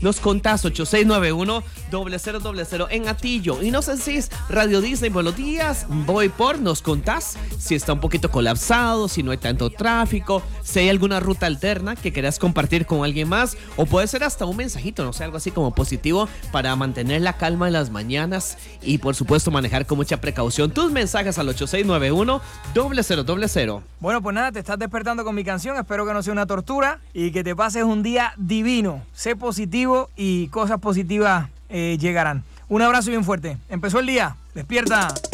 nos contás 8691-0000 en Atillo. Y no sé si es Radio Disney, buenos días, voy por, nos contás si está un poquito colapsado, si no hay tanto tráfico, si hay alguna ruta alterna que quieras compartir con alguien más, o puede ser hasta un mensajito, no sé, algo así como positivo para mantener la calma en las mañanas y por supuesto manejar con mucha precaución. Tus mensajes al 8691-0000. Bueno, pues nada, te estás despertando con mi canción, espero que no sea una tortura y que te pases un día divino. Sé positivo y cosas positivas llegarán. Un abrazo bien fuerte. Empezó el día. Despierta.